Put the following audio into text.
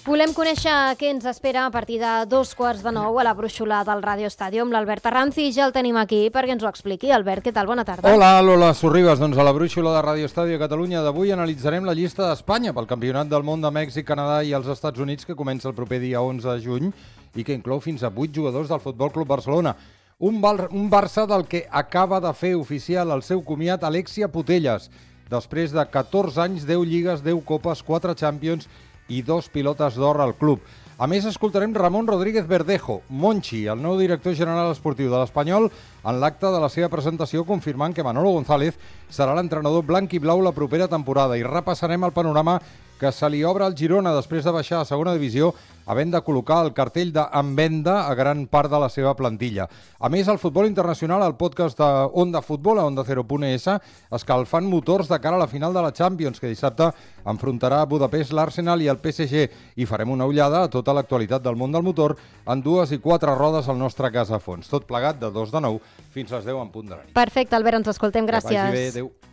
Volem conèixer què ens espera a partir de 8:45 a la brúixola del Radio Estadio amb l'Albert Arranz i ja el tenim aquí perquè ens ho expliqui. Albert, què tal? Bona tarda. Hola, Lola Sorribes. Doncs a la brúixola de Radio Estadio a Catalunya d'avui analitzarem la llista d'Espanya pel Campionat del Món de Mèxic, Canadà i els Estats Units que comença el proper dia 11 de juny i que inclou fins a 8 jugadors del Futbol Club Barcelona. Un Barça del que acaba de fer oficial el seu comiat Alexia Putellas. Després de 14 anys, 10 lligues, 10 copes, 4 Champions i 2 pilotes d'or al club. A més, escoltarem Ramon Rodríguez Verdejo, Monchi, el nou director general esportiu de l'Espanyol, en l'acte de la seva presentació confirmant que Manolo González serà l'entrenador blanc i blau la propera temporada i repassarem el panorama que se li obre al Girona després de baixar a segona divisió, havent de col·locar el cartell de en venda a gran part de la seva plantilla. A més, el futbol internacional, el podcast de Onda Futbol a OndaCero.es, escalfant motors de cara a la final de la Champions, que dissabte enfrontarà a Budapest l'Arsenal i el PSG, i farem una ullada a tota l'actualitat del món del motor en 2 i 4 rodes al nostre cas a fons. Tot plegat de 2 de 9 fins a les 10 en punt de la nit. Perfecte, Albert, ens escoltem. Gràcies. Que vagi bé, adéu.